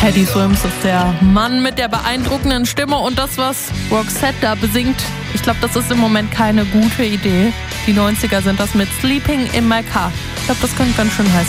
Teddy Swims ist der Mann mit der beeindruckenden Stimme und das, was Roxette da besingt, ich glaube, das ist im Moment keine gute Idee. Die 90er sind das mit Sleeping in My Car. Ich glaube, das könnte ganz schön heiß